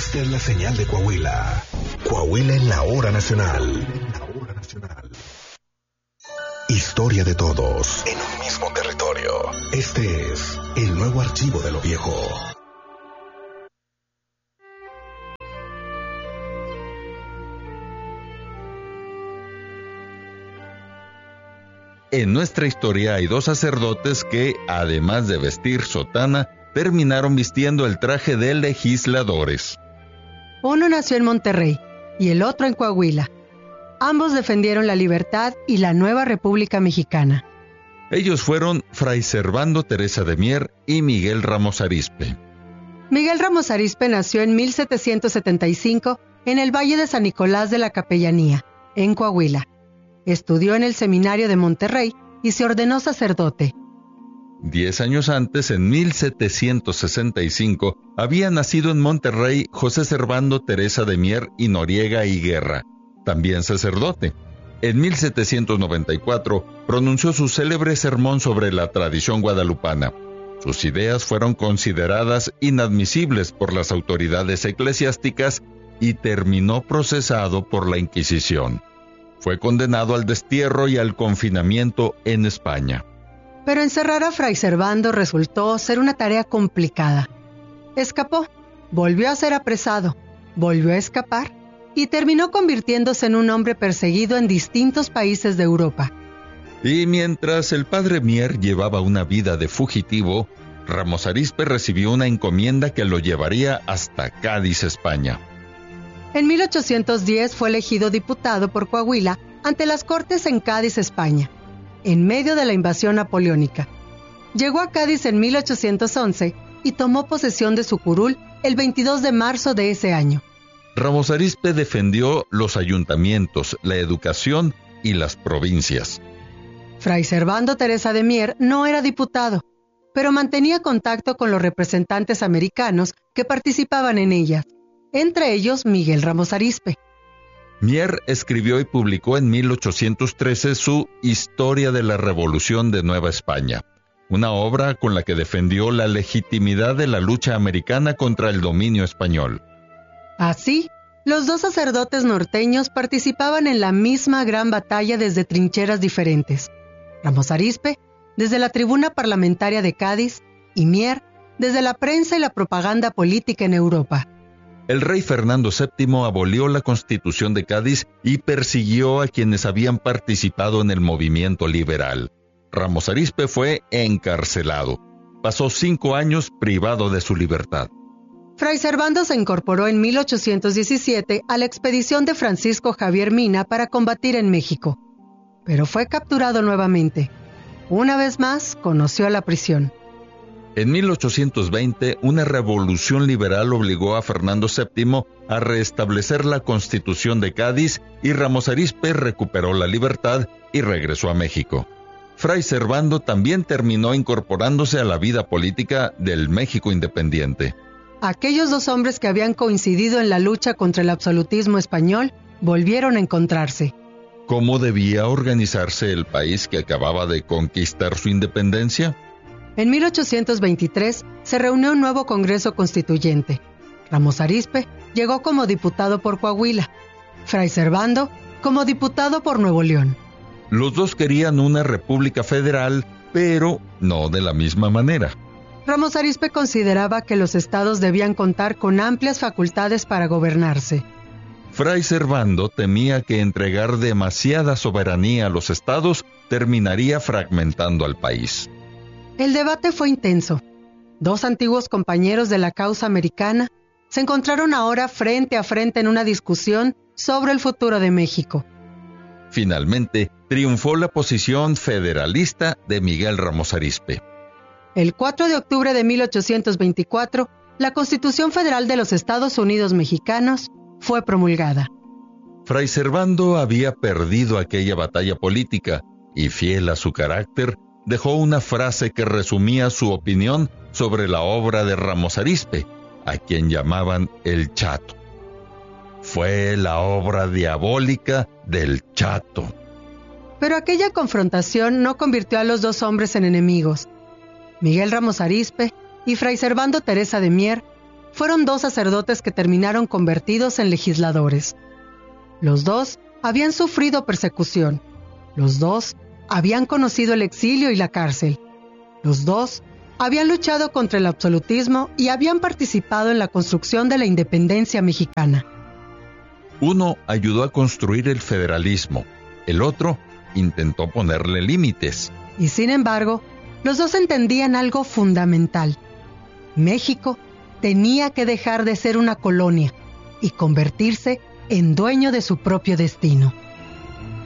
Esta es la señal de Coahuila. Coahuila en la hora nacional. Historia de todos en un mismo territorio. Este es el nuevo archivo de lo viejo. En nuestra historia hay dos sacerdotes que, además de vestir sotana, terminaron vistiendo el traje de legisladores. Uno nació en Monterrey y el otro en Coahuila. Ambos defendieron la libertad y la nueva República Mexicana. Ellos fueron Fray Servando Teresa de Mier y Miguel Ramos Arizpe. Miguel Ramos Arizpe nació en 1775 en el Valle de San Nicolás de la Capellanía, en Coahuila. Estudió en el Seminario de Monterrey y se ordenó sacerdote. 10 años antes, en 1765, había nacido en Monterrey José Servando Teresa de Mier y Noriega y Guerra, también sacerdote. En 1794 pronunció su célebre sermón sobre la tradición guadalupana. Sus ideas fueron consideradas inadmisibles por las autoridades eclesiásticas y terminó procesado por la Inquisición. Fue condenado al destierro y al confinamiento en España. Pero encerrar a Fray Servando resultó ser una tarea complicada. Escapó, volvió a ser apresado, volvió a escapar y terminó convirtiéndose en un hombre perseguido en distintos países de Europa. Y mientras el padre Mier llevaba una vida de fugitivo, Ramos Arizpe recibió una encomienda que lo llevaría hasta Cádiz, España. En 1810 fue elegido diputado por Coahuila ante las Cortes en Cádiz, España, en medio de la invasión napoleónica. Llegó a Cádiz en 1811 y tomó posesión de su curul el 22 de marzo de ese año. Ramos Arizpe defendió los ayuntamientos, la educación y las provincias. Fray Servando Teresa de Mier no era diputado, pero mantenía contacto con los representantes americanos que participaban en ellas, entre ellos Miguel Ramos Arizpe. Mier escribió y publicó en 1813 su Historia de la Revolución de Nueva España, una obra con la que defendió la legitimidad de la lucha americana contra el dominio español. Así, los dos sacerdotes norteños participaban en la misma gran batalla desde trincheras diferentes. Ramos Arizpe, desde la tribuna parlamentaria de Cádiz, y Mier, desde la prensa y la propaganda política en Europa. El rey Fernando VII abolió la Constitución de Cádiz y persiguió a quienes habían participado en el movimiento liberal. Ramos Arizpe fue encarcelado. Pasó 5 años privado de su libertad. Fray Servando se incorporó en 1817 a la expedición de Francisco Javier Mina para combatir en México, pero fue capturado nuevamente. Una vez más, conoció la prisión. En 1820, una revolución liberal obligó a Fernando VII a restablecer la Constitución de Cádiz y Ramos Arizpe recuperó la libertad y regresó a México. Fray Servando también terminó incorporándose a la vida política del México independiente. Aquellos dos hombres que habían coincidido en la lucha contra el absolutismo español volvieron a encontrarse. ¿Cómo debía organizarse el país que acababa de conquistar su independencia? En 1823 se reunió un nuevo Congreso Constituyente. Ramos Arizpe llegó como diputado por Coahuila, Fray Servando como diputado por Nuevo León. Los dos querían una república federal, pero no de la misma manera. Ramos Arizpe consideraba que los estados debían contar con amplias facultades para gobernarse. Fray Servando temía que entregar demasiada soberanía a los estados terminaría fragmentando al país. El debate fue intenso. Dos antiguos compañeros de la causa americana se encontraron ahora frente a frente en una discusión sobre el futuro de México. Finalmente, triunfó la posición federalista de Miguel Ramos Arizpe. El 4 de octubre de 1824, la Constitución Federal de los Estados Unidos Mexicanos fue promulgada. Fray Servando había perdido aquella batalla política y, fiel a su carácter, dejó una frase que resumía su opinión sobre la obra de Ramos Arizpe, a quien llamaban el Chato. Fue la obra diabólica del Chato. Pero aquella confrontación no convirtió a los dos hombres en enemigos. Miguel Ramos Arizpe y Fray Servando Teresa de Mier fueron 2 sacerdotes que terminaron convertidos en legisladores. Los 2 habían sufrido persecución. Los 2 habían conocido el exilio y la cárcel. Los 2 habían luchado contra el absolutismo y habían participado en la construcción de la independencia mexicana. Uno ayudó a construir el federalismo, el otro intentó ponerle límites. Y sin embargo, los 2 entendían algo fundamental. México tenía que dejar de ser una colonia y convertirse en dueño de su propio destino.